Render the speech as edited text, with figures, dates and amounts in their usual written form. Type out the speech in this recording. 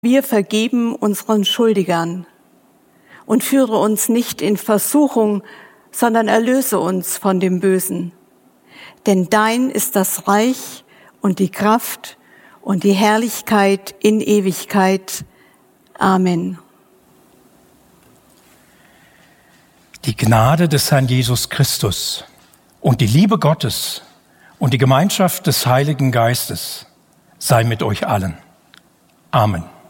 Wir vergeben unseren Schuldigern und führe uns nicht in Versuchung, sondern erlöse uns von dem Bösen. Denn dein ist das Reich und die Kraft und die Herrlichkeit in Ewigkeit. Amen. Die Gnade des Herrn Jesus Christus und die Liebe Gottes und die Gemeinschaft des Heiligen Geistes sei mit euch allen. Amen.